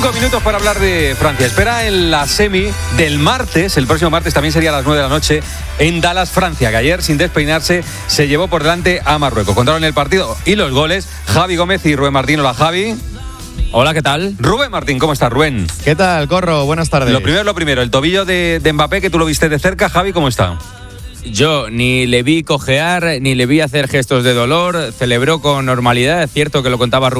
5 minutos para hablar de Francia. Espera en la semi del martes, el próximo martes también sería a las 9 de la noche, en Dallas, Francia, que ayer, sin despeinarse, se llevó por delante a Marruecos. Contaron el partido y los goles Javi Gómez y Rubén Martín. Hola, Javi. Hola, ¿qué tal? Rubén Martín, ¿cómo estás, Rubén? ¿Qué tal, Corro? Buenas tardes. Lo primero, el tobillo de Mbappé, que tú lo viste de cerca. Javi, ¿cómo está? Yo ni le vi cojear, ni le vi hacer gestos de dolor, celebró con normalidad, es cierto que lo contaba Rubén.